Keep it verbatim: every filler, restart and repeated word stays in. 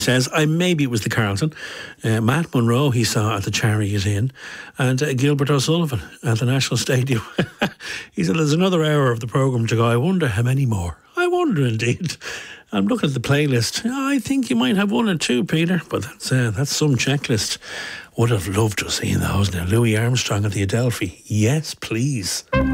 Says, I maybe it was the Carlton. Uh, Matt Monroe he saw at the Chariot Inn, and uh, Gilbert O'Sullivan at the National Stadium. He said, there's another hour of the programme to go. I wonder how many more. I wonder indeed. I'm looking at the playlist. I think you might have one or two, Peter, but that's uh, that's some checklist. Would have loved to have seen those. Now, Louis Armstrong at the Adelphi. Yes, please.